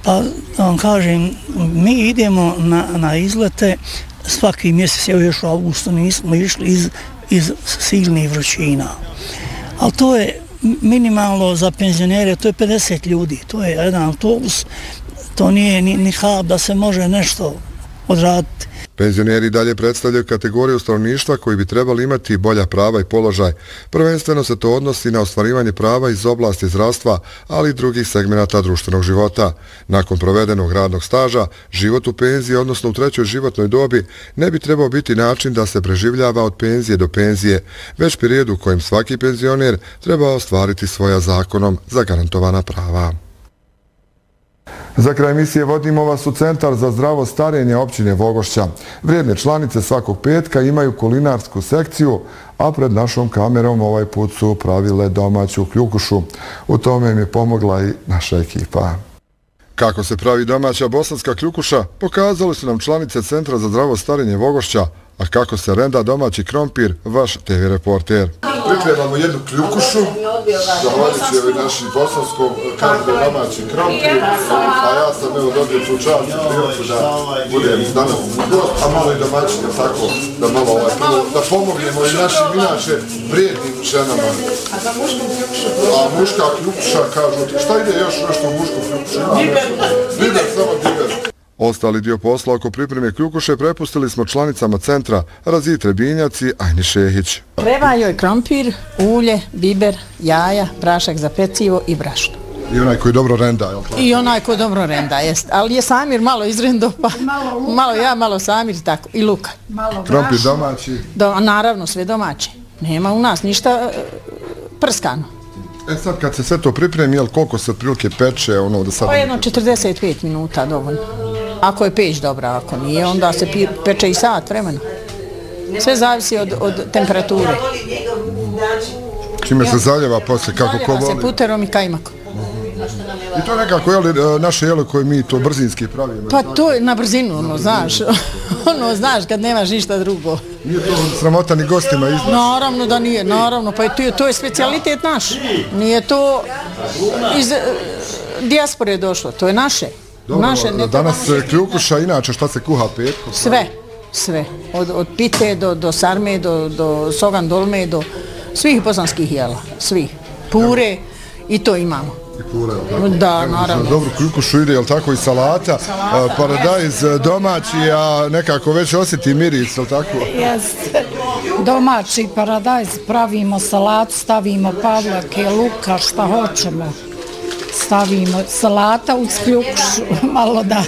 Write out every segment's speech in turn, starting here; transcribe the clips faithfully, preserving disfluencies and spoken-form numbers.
Pa da vam kažem, mi idemo na, na izlete svaki mjesec, evo još u avgustu nismo išli iz, iz silnih vrućina. Ali to je minimalno za penzionere, to je pedeset ljudi, to je jedan autobus, to nije ni, ni hab da se može nešto odraditi. Penzioneri dalje predstavljaju kategoriju stanovništva koji bi trebali imati bolja prava i položaj. Prvenstveno se to odnosi na ostvarivanje prava iz oblasti zdravstva, ali i drugih segmenata društvenog života. Nakon provedenog radnog staža, život u penziji, odnosno u trećoj životnoj dobi, ne bi trebao biti način da se preživljava od penzije do penzije, već period u kojem svaki penzioner treba ostvariti svoja zakonom zagarantovana prava. Za kraj emisije vodimo vas u Centar za zdravo starenje općine Vogošća. Vrijedne članice svakog petka imaju kulinarsku sekciju, a pred našom kamerom ovaj put su pravile domaću kljukušu. U tome im je pomogla i naša ekipa. Kako se pravi domaća bosanska kljukuša, pokazali su nam članice Centra za zdravo starenje Vogošća, a kako se renda domaći krompir, vaš te ve reporter. Pripremamo jednu kljukušu, zahvaljujući ovoj našim bosanskom kažu domaći krompir, a ja sam evo dobio tu čast i priliku da budem danas gost, a malo i domaćin, tako, da malo ovaj, da pomognemo i našim inače vrijednim ženama. A muška kljukuša, kažu, šta ide još nešto u mušku kljukušu? Biber, samo biber. Ostali dio posla oko pripreme kljukuše prepustili smo članicama centra Raziji Trebinjac i Ajni Šehić. Treba joj krompir, ulje, biber, jaja, prašak za pecivo i brašno. I onaj koji dobro renda, je li tako? I onaj koji dobro renda, jest. Ali je Samir malo izrendo, pa malo, malo ja, malo Samir, tako, i luka. Krompir domaći? Do, naravno, sve domaće. Nema u nas ništa prskano. E sad kad se sve to pripremi, jel koliko se prilike peče? Ono, da sad... Pa jedno četrdeset pet minuta dovoljno. Ako je peć dobra, ako nije, onda se peče i sat vremena. Sve zavisi od, od temperature. Čime se zaljeva poslije, kako ko voli? Zaljeva se puterom i kajmakom. I to je nekako, jeli, naše jelo koje mi to brzinski pravimo? Pa to je na brzinu, ono, znaš. Ono, znaš, kad nemaš ništa drugo. Nije to sramota ni gostima iznosi? Naravno da nije, naravno. Pa to je, to je specijalitet naš. Nije to iz dijaspore došlo, to je naše. Dobro, naše, ne danas kljukuša, inače šta se kuha petkom? Sve, sve. Od, od pite do, do sarme, do, do sogan dolme, do svih bosanskih jela. Svih. Pure i to imamo. I pure, jel tako? Da, naravno. Dobro, kljukušu ide, jel tako, i salata, salata paradajz domaći, a nekako već osjeti miris, jel tako? Jeste. Domaći paradajz, pravimo salatu, stavimo pavlake, luka, šta hoćemo. Stavimo salata uz kljukušu, malo da.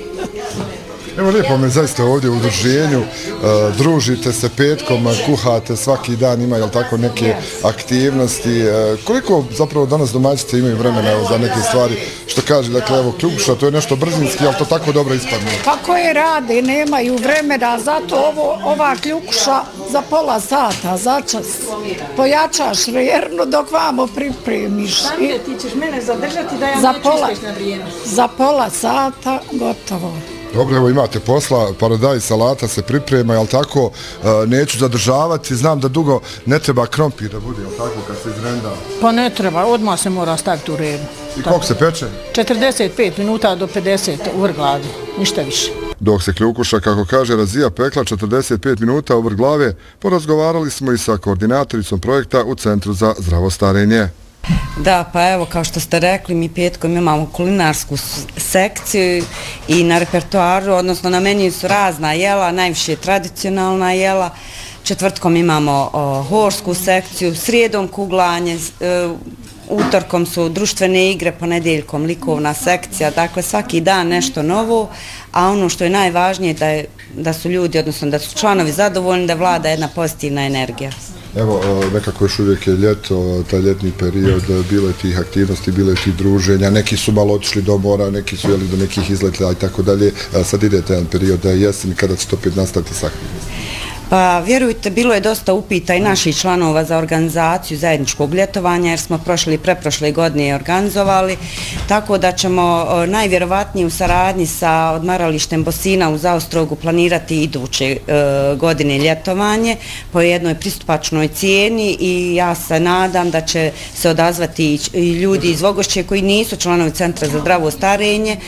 Evo lijepo me zaista ovdje u udruženju, uh, družite se petkom, kuhate svaki dan, ima, jel tako, neke aktivnosti. Uh, koliko zapravo danas domaćice imaju vremena evo, za neke stvari, što kaže, dakle, evo, kljukuša, to je nešto brzinski, ali to tako dobro ispadne? Pa koje rade, nemaju vremena, zato ovo, ova kljukuša za pola sata, začas. Pojačaš vjerno dok vamo pripremiš. Sanje, ti ćeš mene zadržati da ja za ne pola, čistiš na vrijeme. Za pola sata gotovo. Dobro, evo imate posla, paradajz, salata se priprema, jel tako, neću zadržavati, znam da dugo ne treba krompir da bude, jel tako, kad se izrenda? Pa ne treba, odmah se mora staviti u redu. I koliko se peče? četrdeset pet minuta do pedeset u vrh glave, ništa više. Dok se kljukuša, kako kaže Razija, pekla četrdeset pet minuta u vrh glave, porazgovarali smo i sa koordinatoricom projekta u Centru za zdravo starenje. Da, pa evo, kao što ste rekli, mi petkom imamo kulinarsku sekciju i na repertoaru, odnosno na meniju su razna jela, najviše tradicionalna jela. Četvrtkom imamo o, horsku sekciju, srijedom kuglanje, e, utorkom su društvene igre, ponedjeljkom likovna sekcija, dakle svaki dan nešto novo, a ono što je najvažnije da, je, da su ljudi, odnosno da su članovi zadovoljni, da vlada jedna pozitivna energija. Evo, nekako još uvijek je ljeto, taj ljetni period, bilo je tih aktivnosti, bilo je tih druženja, neki su malo otišli do mora, neki su jeli do nekih izleta i tako dalje. Sad ide taj period da je jesen, kada će to opet nastaviti s aktivnosti? Pa vjerujte, bilo je dosta upita i naših članova za organizaciju zajedničkog ljetovanja, jer smo prošle i preprošle godine organizovali, tako da ćemo najvjerovatnije u saradnji sa odmaralištem Bosina u Zaostrogu planirati iduće godine ljetovanje po jednoj pristupačnoj cijeni i ja se nadam da će se odazvati i ljudi iz Vogošće koji nisu članovi Centra za zdravo starenje,